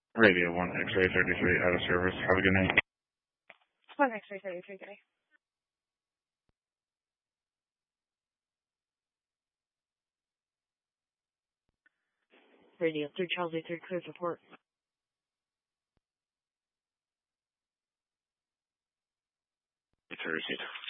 Radio 1 X-ray 33 out of service. Have a good night. 1 X-ray 33, good day. Radio 3 Charles A3 cleared report. It's a receipt.